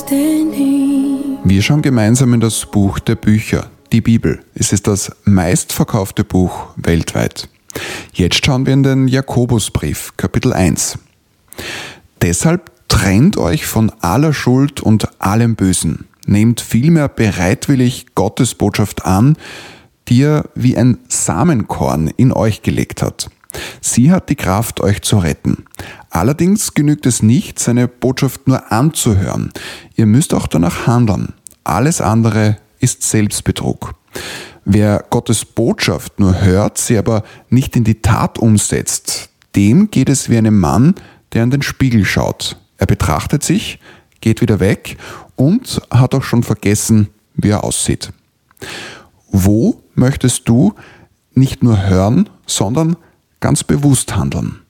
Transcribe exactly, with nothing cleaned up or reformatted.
understanding. Wir schauen gemeinsam in das Buch der Bücher, die Bibel. Es ist das meistverkaufte Buch weltweit. Jetzt schauen wir in den Jakobusbrief, Kapitel eins. Deshalb trennt euch von aller Schuld und allem Bösen. Nehmt vielmehr bereitwillig Gottes Botschaft an, die er wie ein Samenkorn in euch gelegt hat. Sie hat die Kraft, euch zu retten. Allerdings genügt es nicht, seine Botschaft nur anzuhören. Ihr müsst auch danach handeln. Alles andere ist Selbstbetrug. Wer Gottes Botschaft nur hört, sie aber nicht in die Tat umsetzt, dem geht es wie einem Mann, der in den Spiegel schaut. Er betrachtet sich, geht wieder weg und hat auch schon vergessen, wie er aussieht. Wo möchtest du nicht nur hören, sondern ganz bewusst handeln?